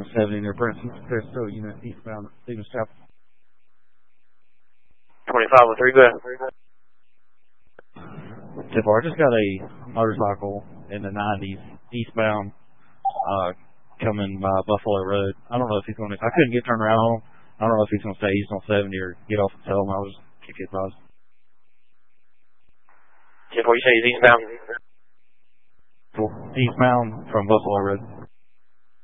70 near Presto unit eastbound Stevens Chapel. 2503, go ahead. I just got a motorcycle in the 90s eastbound coming by Buffalo Road. I don't know if he's going to. I couldn't get turned around on him. I don't know if he's going to stay east on 70 or get off and tell him I was kick his buzz. 10-4, you say he's eastbound? Eastbound from Buffalo Road.